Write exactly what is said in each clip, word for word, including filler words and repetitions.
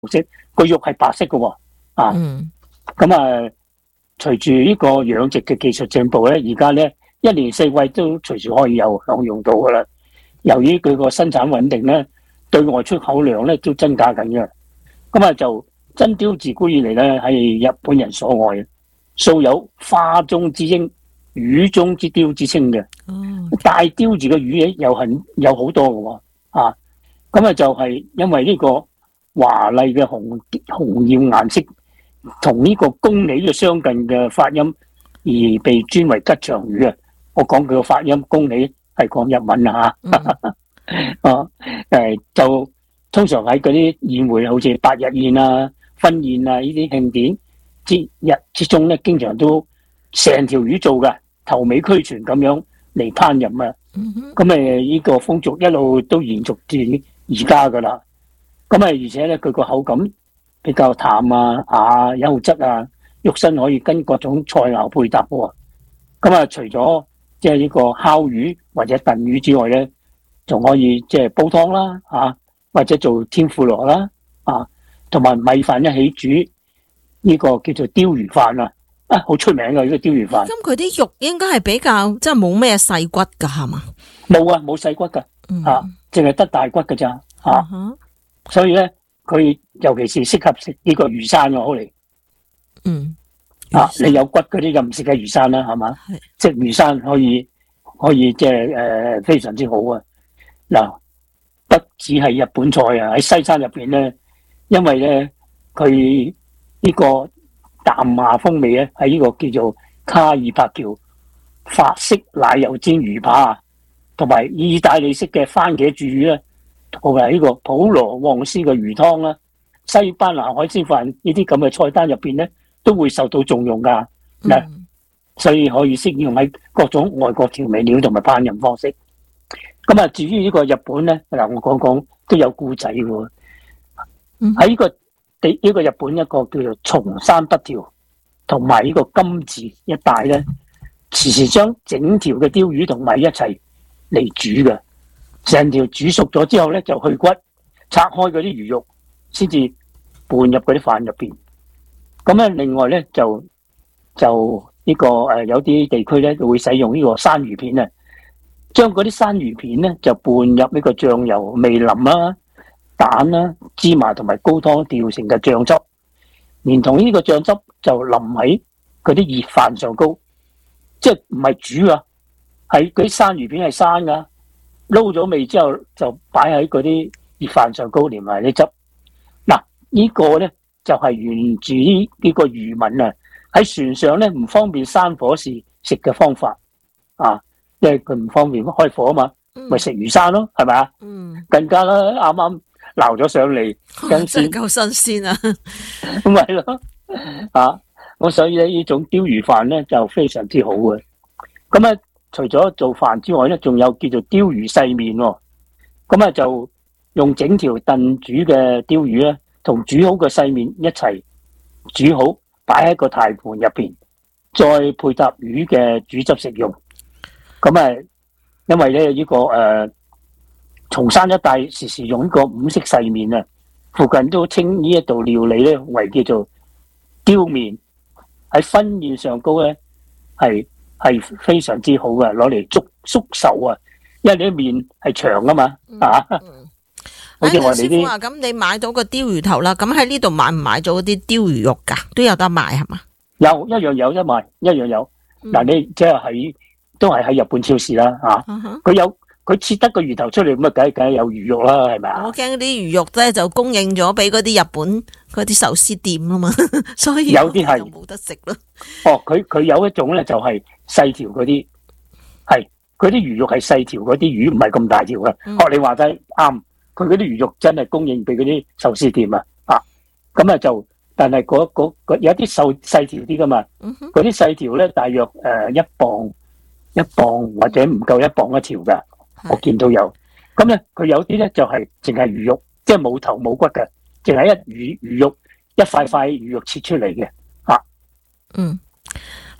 色，個肉係白色嘅喎。啊，咁啊，隨住呢個養殖嘅技術進步咧，而家咧一年四季都隨時可以有享用到噶啦。由於佢個生產穩定咧，對外出口量咧都增加緊嘅。咁啊，就真鯛自古以嚟咧係日本人所愛，素有花中之鷹、魚中之鯛之稱嘅。大鯛字嘅魚咧又係有好多嘅喎。啊，咁啊就係因為呢個華麗嘅紅紅豔顏色同呢個公鯉嘅相近嘅發音而被尊為吉祥魚啊！我講佢個發音，公鯉係講日文啊嚇。啊誒，就通常喺嗰啲宴會，好似百日宴啊、婚宴啊呢啲慶典節日之中咧，經常都成條魚做嘅，頭尾俱全咁樣嚟烹飪啊！咁誒呢個風俗一路都延續至而家噶啦。咁啊，而且咧佢個口感比較淡啊、啊有質啊，肉身可以跟各種菜肴配搭喎。咁啊，除咗即係呢個烤魚或者燉魚之外咧，仲可以即係煲湯啦，啊或者做天婦羅啦，啊同埋米飯一起煮呢個叫做鯛魚飯啊，啊好出名嘅呢個鯛魚飯。 咁佢啲肉應該係比較即係冇咩細骨噶係嘛？ 冇啊，冇細骨噶，啊淨係得大骨噶咋，啊、嗯、所以咧佢尤其是適合食呢個魚生嘅好嚟。嗯，啊你有骨嗰啲就唔食嘅魚生啦，係嘛？食魚生可以可以即係誒非常之好啊！嗱，不只係日本菜啊，喺西餐入邊咧，因為咧佢呢個淡雅風味咧，喺呢個叫做卡爾帕喬法式奶油煎魚扒，同埋意大利式嘅番茄煮魚咧，同埋呢個普羅旺斯嘅魚湯啦，西班牙海鮮飯呢啲咁嘅菜單入邊咧，都會受到重用噶。嗱、嗯，所以可以適用喺各種外國調味料同埋烹飪方式。咁啊，至於呢個日本咧，嗱我講講都有故仔嘅喎。喺呢個地呢個日本一個叫做松山北條同埋呢個金治一帶咧，時時將整條嘅鯛魚同米一齊嚟煮嘅，成條煮熟咗之後咧就去骨，拆開嗰啲魚肉，先至拌入嗰啲飯入邊。咁咧，另外咧就就呢個誒有啲地區咧會使用呢個生魚片啊。將嗰啲生魚片咧就拌入呢個醬油、味淋啦、蛋啦、芝麻同埋高湯調成嘅醬汁，連同呢個醬汁就淋喺嗰啲熱飯上高，即係唔係煮啊，係嗰啲生魚片係生噶，撈咗味之後就擺喺嗰啲熱飯上高，連埋啲汁。嗱，呢個咧就係源自呢呢個漁民啊喺船上咧唔方便生火時食嘅方法啊。因為佢唔方便開火啊嘛，咪食、嗯、魚生咯，係咪啊？嗯，更加啦，啱啱撈咗上嚟，跟住夠新鮮啊！ 咁咪咯，啊，咁所以咧呢種鯛魚飯咧就非常之好嘅。咁啊，除咗做飯之外咧，仲有叫做鯛魚細麵喎。咁啊，就用整條燉煮嘅鯛魚咧，同煮好嘅細麵一齊煮好，擺喺個大盤入邊，再配搭魚嘅煮汁食用。咁啊，因為咧呢、這個誒松、呃、山一帶時時用呢個五色細麵啊，附近都稱呢一道料理咧為叫做鯛麵。喺婚宴上高咧係係非常之好嘅，攞嚟祝祝壽啊，因為你啲麵係長啊嘛，嗯、啊， 嗯、好似我哋啲。咁、哎、你買到個鯛魚頭啦，咁喺呢度買唔買咗啲鯛魚肉噶？都有得賣係嘛？ 有，一樣有得賣，一樣有。嗱、嗯，你即係喺。都係喺日本超市啦，吓、uh，佢、huh. 有佢切得個魚頭出嚟，咁啊，梗係梗係有魚肉啦，係咪啊？ 我驚啲魚肉咧就供應咗俾嗰啲日本嗰啲壽司店啊嘛，所以有啲係冇得食咯。 哦，佢佢有一種咧就係細條嗰啲，係佢啲魚肉係細條，嗰啲魚唔係咁大條嘅。學、嗯、你話齋啱，佢嗰啲魚肉真係供應俾嗰啲壽司店啊，啊，咁啊就，但係嗰嗰有啲細細條啲噶嘛，嗰啲細條咧大約誒、呃、一磅。一磅或者唔夠一磅一條噶，我見到有。咁咧，佢有啲咧就係淨係魚肉，即係冇頭冇骨嘅，淨係一魚魚肉一塊塊魚肉切出嚟嘅。吓， 嗯，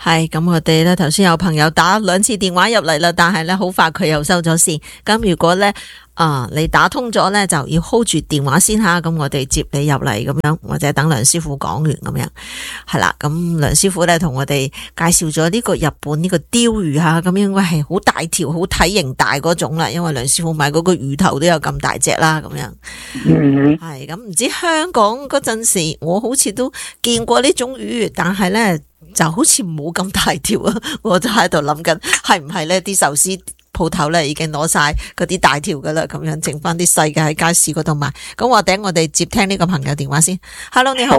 係咁，我哋咧頭先有朋友打兩次電話入嚟啦，但係咧好快佢又收咗線。咁如果咧啊你打通咗咧，就要 hold 住電話先吓，咁我哋接你入嚟咁樣，或者等梁師傅講完咁樣。係啦，咁梁師傅咧同我哋介紹咗呢個日本呢個鯛魚吓，咁應該係好大條、好體型大嗰種啦。因為梁師傅買嗰個魚頭都有咁大隻啦，咁樣。 嗯， 係咁，唔知香港嗰陣時，我好似都見過呢種魚，但係咧就好似冇咁大條啊！我就喺度諗緊，係唔係呢啲壽司鋪頭咧已經攞晒嗰啲大條噶啦，咁樣剩翻啲細嘅喺街市嗰度賣。咁我等我哋接聽呢個朋友電話先。Hello， 你好，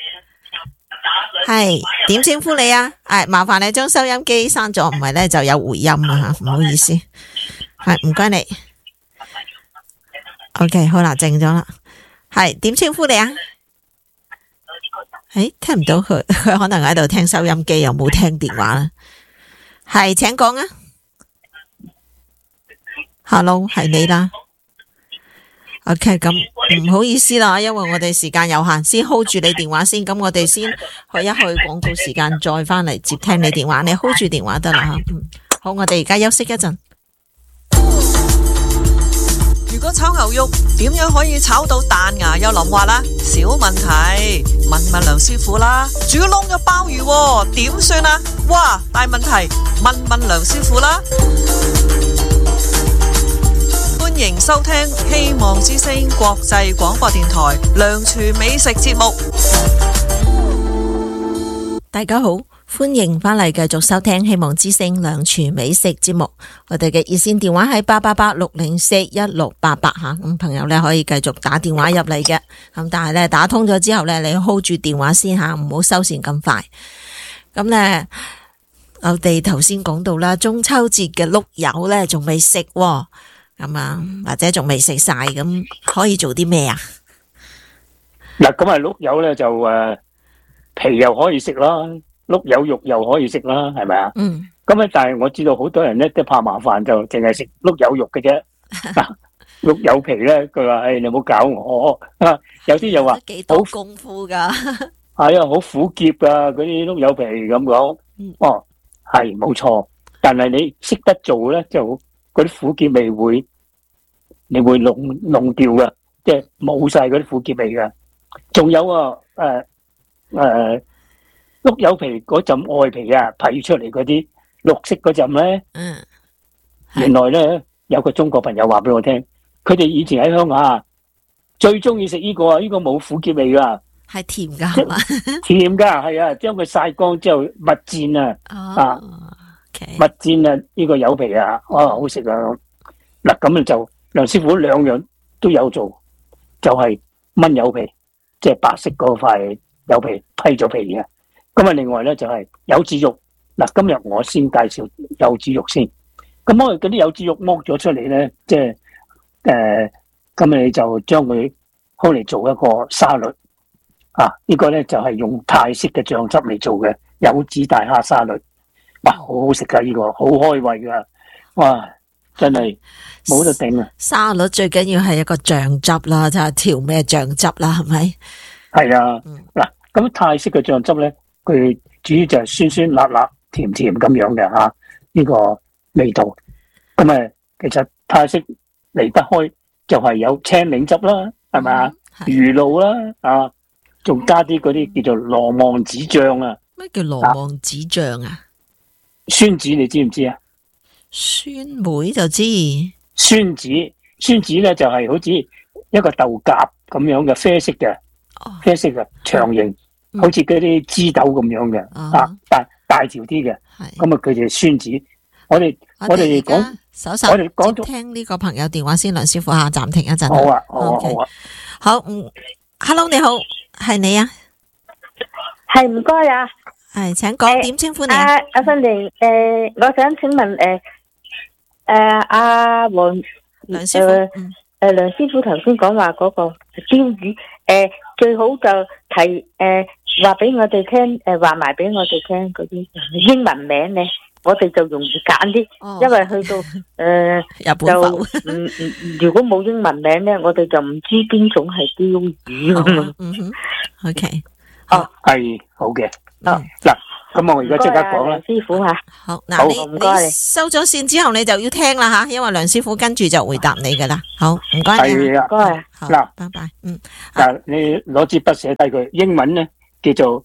係點稱呼你啊？誒，麻煩你將收音機閂咗，唔係咧就有回音啊吓，唔好意思。係唔該你。OK， 好啦，靜咗啦。係點稱呼你啊？誒，聽唔到佢，佢可能喺度聽收音機，又冇聽電話啦。係，請講啊。Hello， 係你啦。OK， 咁唔好意思啦，因為我哋時間有限，先 hold 住你電話先。咁我哋先去一去廣告時間，再翻嚟接聽你電話。你 hold 住電話得啦吓。嗯，好，我哋而家休息一陣。 如果炒牛肉點樣可以炒到彈牙又淋滑啦？小問題，問問梁師傅啦。煮燶咗鮑魚點算啊？哇，大問題，問問梁師傅啦。歡迎收聽希望之聲國際廣播電台梁廚美食節目。 大家好，歡迎翻嚟繼續收聽希望之聲梁廚美食節目。我哋嘅熱線電話係八八八六零四一六八八吓，咁朋友咧可以繼續打電話入嚟嘅。咁但係咧打通咗之後咧，你 hold 住電話先吓，唔好收線咁快。咁咧，我哋頭先講到啦，中秋節嘅碌柚咧仲未食，咁啊或者仲未食晒，咁可以做啲咩啊？ 嗱，咁啊碌柚咧就誒皮又可以食啦，碌柚肉又可以食啦，係咪啊？嗯。咁啊，但係我知道好多人咧都怕麻煩，就淨係食碌柚肉嘅啫。碌柚皮咧，佢話誒你唔好搞我。有啲又話幾多功夫噶。 係啊，好苦澀噶嗰啲碌柚皮咁講。哦，係冇錯，但係你識得做咧，就嗰啲苦澀味會，你會弄弄掉噶，即係冇晒嗰啲苦澀味噶。仲有啊，誒誒，碌柚皮嗰陣外皮啊，批出嚟嗰啲綠色嗰陣咧，嗯，原來咧有個中國朋友話俾我聽，佢哋以前喺鄉下最中意食呢個啊，呢個冇苦澀味噶， 係甜噶係嘛？ 甜噶係啊，將佢曬乾之後蜜餞啊，啊，蜜餞啊，呢個柚皮啊，哇，好食啊！嗱，咁就梁師傅兩樣都有做，就係炆柚皮，即係白色嗰塊柚皮批咗皮嘅。咁啊，另外咧就係柚子肉。嗱，今日我先介紹柚子肉先。咁我哋嗰啲柚子肉剝咗出嚟咧，即係誒，咁你就將佢攞嚟做一個沙律。啊，呢個咧就係用泰式嘅醬汁嚟做嘅柚子大蝦沙律。哇，好好食噶呢個，好開胃噶。哇，真係冇得頂啊！ 沙律最緊要係一個醬汁啦，就係調咩醬汁啦，係咪？ 係啊，嗱、嗯，咁泰式嘅醬汁咧，佢主要就係酸酸辣辣、甜甜咁樣嘅吓，呢個味道。咁啊，其實泰式離不開就係有青檸汁啦，係咪啊？魚露啦，啊，仲加啲嗰啲叫做羅望子醬啊。 咩叫羅望子醬啊？ 酸子你知唔知啊？ 酸梅就知。 酸子，酸子咧就係好似一個豆莢咁樣嘅啡色嘅，哦、啡色嘅長形，嗯、好似嗰啲枝豆咁樣嘅，哦、啊大大條啲嘅。咁啊，佢哋酸子。我哋我哋講， 手手我哋講咗聽呢個朋友電話先，梁師傅下暫停一陣。 好啊，好啊，好啊。 好，嗯 ，Hello， 你好，係你啊？ 係唔該啊。 係，請講，點稱呼你啊？ 阿阿芬玲，誒，我想請問，誒，誒，阿黃梁師傅， 誒，梁師傅頭先講話嗰個鯛魚，誒，最好就提，誒，話俾我哋聽，誒，話埋俾我哋聽嗰啲英文名咧，我哋就容易揀啲，因為去到誒日本就，嗯嗯，如果冇英文名咧，我哋就唔知邊種係鯛魚咁啊。 嗯哼 ，OK， 哦，係好嘅。嗱， 咁我而家即刻講啦， 師傅吓。 好，嗱，你你收咗線之後，你就要聽啦吓，因為梁師傅跟住就回答你噶啦。好，唔該你。 係啊， 唔該。 好， 嗱， 拜拜。嗯， 嗱，你攞支筆寫低佢，英文咧叫做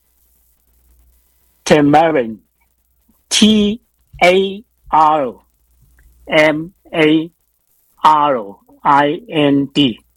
Tamarind，T A R M A R I N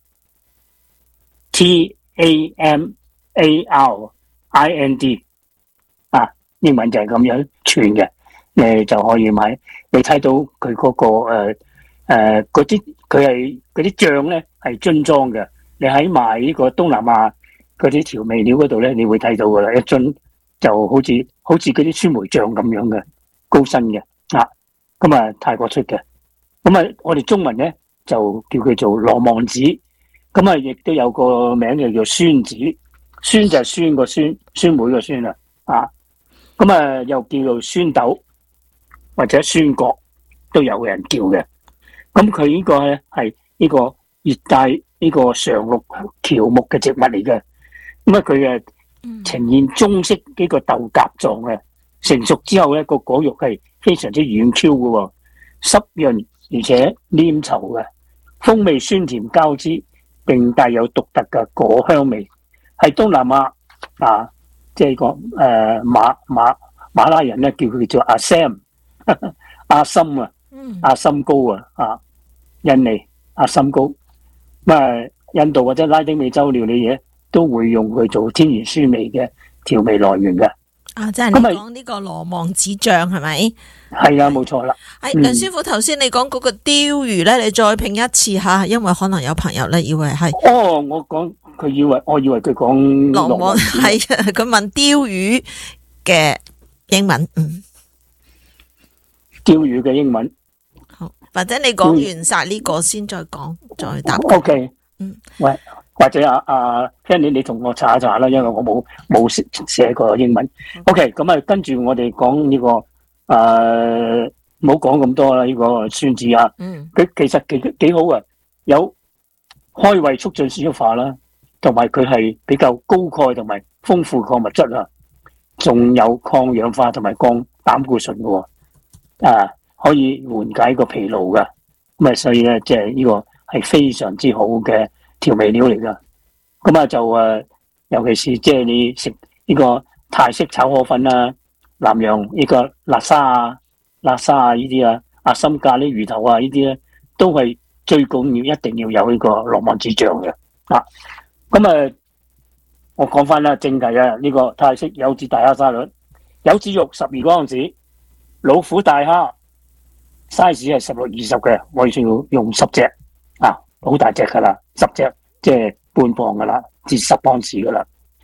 D，T A M A R I N D， 啊，英文就係咁樣串嘅，你就可以買。你睇到佢嗰個誒誒嗰啲，佢係嗰啲醬咧係樽裝嘅。你喺賣呢個東南亞嗰啲調味料嗰度咧，你會睇到噶啦，一樽就好似好似嗰啲酸梅醬咁樣嘅，高身嘅啊。咁啊，泰國出嘅。咁啊，我哋中文咧就叫佢做羅望子。咁啊，亦都有個名就叫酸子。酸就係酸個酸，酸梅個酸啊。啊，咁啊，又叫做酸豆或者酸角，都有人叫嘅。咁佢呢個咧係呢個熱帶呢個常綠喬木嘅植物嚟嘅。咁啊，佢誒呈現棕色呢個豆莢狀嘅，成熟之後咧個果肉係非常之軟 Q 嘅，濕潤而且黏稠嘅，風味酸甜交織，並帶有獨特嘅果香味。係東南亞啊，即係個誒馬馬馬拉人咧叫佢做阿 Sam 阿森啊，阿森糕啊，啊印尼阿森糕。咁啊，印度或者拉丁美洲料理嘢都會用佢做天然酸味嘅調味來源嘅。 啊，即係你講呢個羅望子醬係咪？ 係啊，冇錯啦。 誒，梁師傅頭先你講嗰個鯛魚咧，你再拼一次吓，因為可能有朋友咧以為係。 哦，我講佢以為，我以為佢講羅望子。 係啊，佢問鯛魚嘅英文，嗯， 鯛魚嘅英文。 好，或者你講完晒呢個先再講，再答。 O K， 嗯， 喂。或者啊啊 Fanny 你同我查一查啦，因為我冇冇寫寫過英文。OK，咁啊，跟住我哋講呢個誒，唔好講咁多啦，呢個酸子啊， 嗯， 佢其實幾幾好啊，有開胃促進消化啦，同埋佢係比較高鈣同埋豐富礦物質啊，仲有抗氧化同埋降膽固醇嘅，啊，可以緩解個疲勞噶。咁啊，所以咧，即係呢個係非常之好嘅調味料嚟噶，咁啊就誒，尤其是即係你食呢個泰式炒河粉啊、南洋呢個辣沙啊、辣沙啊呢啲啊、阿參咖喱魚頭啊呢啲咧，都係最重要，一定要有呢個羅望子醬嘅啊。咁啊，我講翻啦，正題啊，呢個泰式柚子大蝦沙律，柚子肉十二個盎司，老虎大蝦 size 係十六二十嘅，我需要用十隻啊。好大隻噶啦，十隻即係半磅噶啦，至十磅匙噶啦。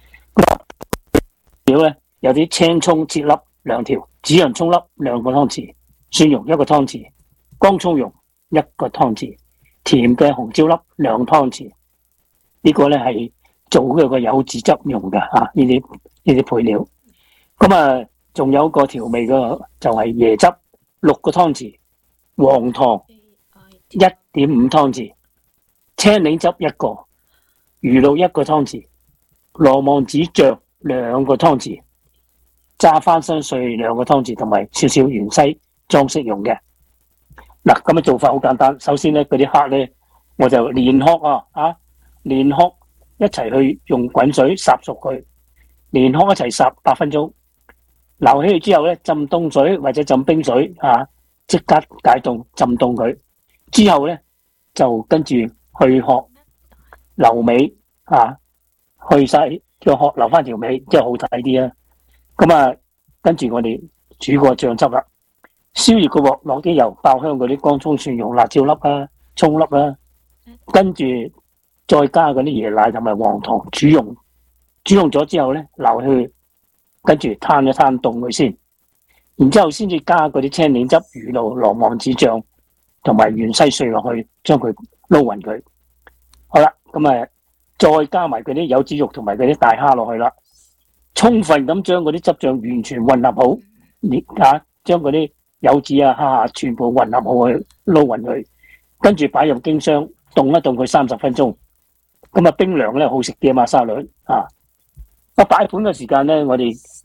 料咧有啲青葱切粒兩條，紫洋葱粒兩個湯匙，蒜蓉一個湯匙，乾葱蓉一個湯匙，甜嘅紅椒粒兩湯匙。呢、這個咧係做嗰個柚子汁用嘅吓，呢啲呢啲配料。咁啊，仲有個調味嘅就係椰汁六個湯匙，黃糖一點五湯匙。青檸汁一個，魚露一個湯匙，羅望子醬兩個湯匙，炸花生碎兩個湯匙，同埋少少芫茜裝飾用嘅。嗱，咁嘅做法好簡單。首先咧，嗰啲蝦咧，我就連殼啊，啊，連殼一齊去用滾水烚熟佢，連殼一齊烚八分鐘，撈起嚟之後咧，浸凍水或者浸冰水啊，即刻解凍浸凍佢，之後咧就跟住。去殼留尾啊，去晒個殼留翻條尾，即係好睇啲啊！咁啊，跟住我哋煮個醬汁啦，燒熱個鑊，落啲油，爆香嗰啲乾葱、蒜蓉、辣椒粒啊、葱粒啊，跟住再加嗰啲椰奶同埋黃糖煮溶，煮溶咗之後咧，留去，跟住攤一攤凍佢先，然之後先至加嗰啲青檸汁、魚露、羅望子醬同埋芫茜碎落去，將佢撈勻佢，好啦，咁啊，再加埋嗰啲柚子肉同埋嗰啲大蝦落去啦，充分咁將嗰啲汁醬完全混合好，你啊，將嗰啲柚子啊、蝦啊全部混合好去撈勻佢，跟住擺入冰箱凍一凍佢三十分鐘，咁啊冰涼咧好食啲啊嘛沙律啊，我擺盤嘅時間咧，我哋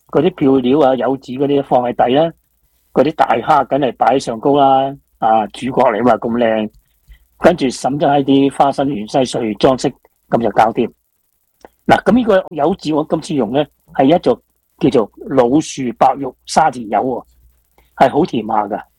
嗰啲漂料啊、柚子嗰啲放喺底啦，嗰啲大蝦梗係擺喺上高啦，啊主角嚟嘛咁靚，跟住滲咗喺啲花生、芫茜碎裝飾，咁就搞掂。嗱，咁呢個柚子我今次用咧係一種叫做老樹白玉沙田柚喎，係好甜下噶。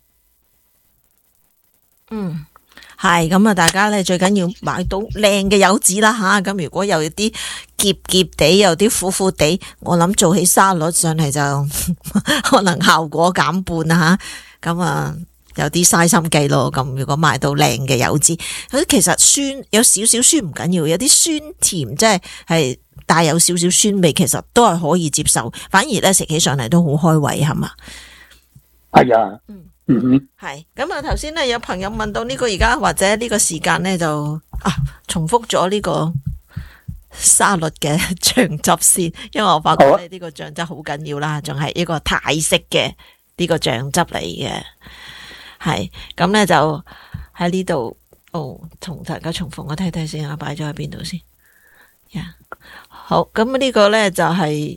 嗯。係咁啊！大家咧最緊要買到靚嘅柚子啦吓，咁如果有啲澀澀地，有啲苦苦地，我諗做起沙律上嚟就可能效果減半啊吓，咁啊有啲嘥心機咯。咁如果買到靚嘅柚子，其實酸有少少酸唔緊要，有啲酸甜即係係帶有少少酸味，其實都係可以接受，反而咧食起上嚟都好開胃係嘛？ 係啊。 嗯。 嗯哼， 係咁啊！頭先咧有朋友問到呢個而家或者呢個時間咧就啊重複咗呢個沙律嘅醬汁先，因為我發覺咧呢個醬汁好緊要啦，仲係一個泰式嘅呢個醬汁嚟嘅。係咁咧就喺呢度哦，同大家重複我睇睇先啊，擺咗喺邊度先？呀、yeah. 好，咁呢個咧就係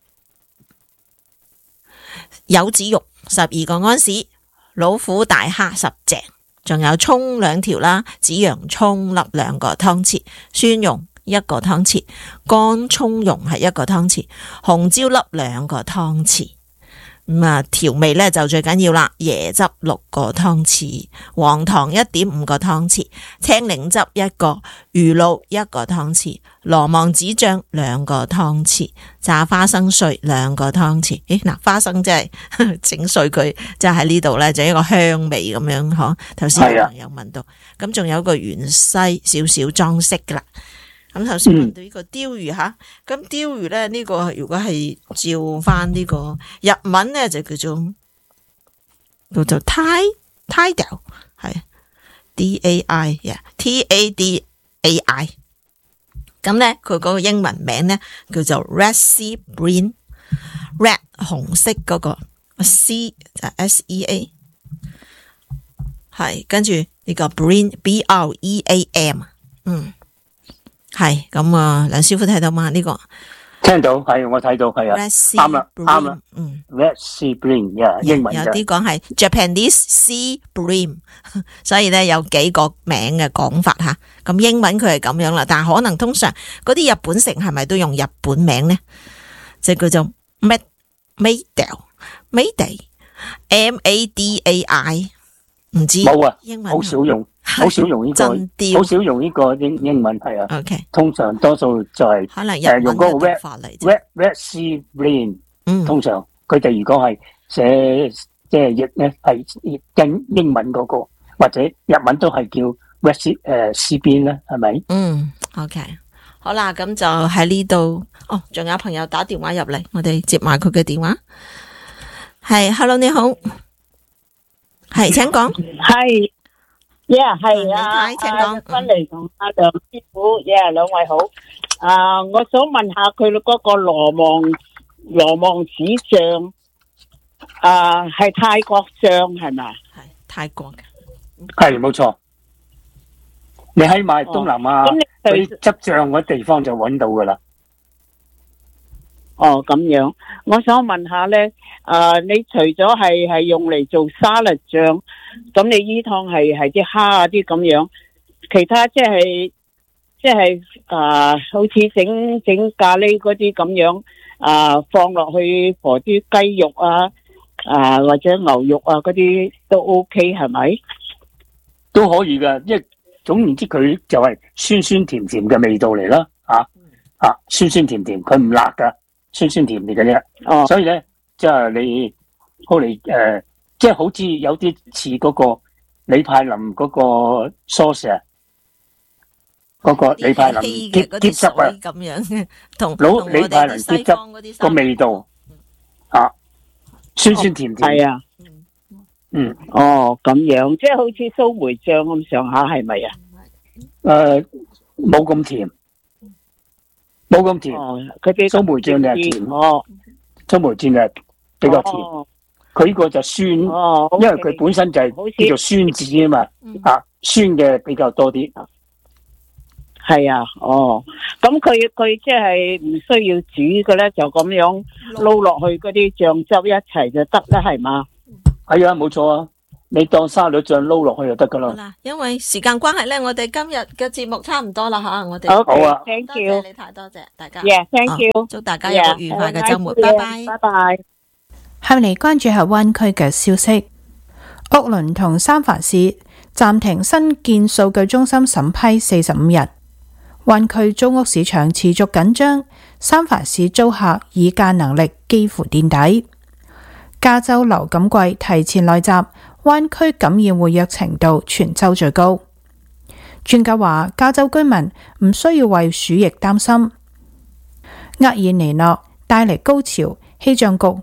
柚子肉十二個安士。老虎大蝦十隻，仲有蔥兩條啦，紫洋蔥粒兩個湯匙，蒜蓉一個湯匙，乾蔥蓉係一個湯匙，紅椒粒兩個湯匙。咁啊，調味咧就最緊要啦，椰汁六個湯匙，黃糖一點五個湯匙，青檸汁一個，魚露一個湯匙，羅望子醬兩個湯匙，炸花生碎兩個湯匙。誒，嗱，花生即係整碎佢，即係喺呢度咧就一個香味咁樣嗬。頭先有朋友問到，咁仲有個芫茜少少裝飾噶啦。咁頭先問到呢個鯛魚吓，咁鯛魚咧呢個如果係照翻呢個日文咧就叫做叫做 tai Tadai 係 D A I T A D A I， 咁咧佢嗰個英文名咧叫做 Red Sea Bream， Red 紅色嗰個 C 就 S E A， 係跟住呢個 Bream B R E A M， 嗯。係咁啊，梁師傅睇到嘛？呢、這個聽到，係我睇到，係啊，啱啦，啱啦，嗯 ，Red Sea Bream， yeah, 英文有啲講係 Japanese Sea Bream， 所以咧有幾個名嘅講法吓。咁英文佢係咁樣啦，但係可能通常嗰啲日本城係咪都用日本名咧？就叫做 Mad Madai Madai M A D A I， 唔知冇啊， 英文好少用。好少用呢、這個，好少用呢個英英文係啊。 OK， 通常多數就係、是、 可能日文用嗰個 Red Red Red Sea Bream。嗯，通常佢哋如果係寫即係譯咧係英英文嗰、那個，或者日文都係叫 Red Sea 誒 Sea Bream 咧，係咪？ 嗯 ，OK， 好啦，咁就喺呢度。哦，仲有朋友打電話入嚟，我哋接埋佢嘅電話。係 ，Hello 你好，係請講。 係。yeah 係啊， 請講。 翻嚟同阿梁師傅 yeah 兩位好。啊，我想問下佢嗰個羅望羅望子醬，啊係泰國醬係咪？ 係泰國嘅， 係冇錯。你喺買東南亞佢執醬嗰地方就揾到噶啦。 哦，咁樣，我想問下咧，啊，你除咗係係用嚟做沙律醬，咁你呢趟係係啲蝦啊啲咁樣，其他即係即係啊，好似整整咖喱嗰啲咁樣啊，放落去和啲雞肉啊啊或者牛肉啊嗰啲都 OK 係咪？ 都可以噶，因為總言之佢就係酸酸甜甜嘅味道嚟啦，啊啊酸酸甜甜，佢唔辣噶。酸酸甜甜嘅啫，哦，所以咧，即係你好嚟誒，即係好似有啲似嗰個李派林嗰個 sauce 啊，嗰個李派林結結汁啊， 咁樣嘅，同老李派林結汁個味道啊，酸酸甜甜， 係啊，嗯，哦，咁樣，即係好似蘇梅醬咁上下，係咪啊？ 誒，冇咁甜。冇咁甜，佢啲蘇梅醬就係甜，哦，蘇梅醬就比較甜，佢、哦、呢個就酸，哦、因為佢本身就係叫做酸子啊嘛，嗯、啊酸嘅比較多啲， 係啊，哦，咁佢佢即係唔需要煮嘅咧，就咁樣撈落去嗰啲醬汁一齊就得啦，係嘛？ 係啊，冇錯啊，你當沙律醬撈落去就得噶啦。 好啦，因為時間關係咧，我哋今日嘅節目差唔多啦吓，我哋好啊 ，thank 多 you， 謝你太多謝大家 yeah，thank you， 哦祝大家有個愉快嘅周末，拜拜， 拜拜。 下嚟關注下灣區嘅消息，屋倫同三藩市暫停新建數據中心審批四十五日。灣區租屋市場持續緊張，三藩市租客議價能力幾乎墊底。加州流感季提前來襲，灣區感染活躍程度全州最高。專家話，加州居民唔需要為鼠疫擔心。厄爾尼諾帶嚟高潮，氣象局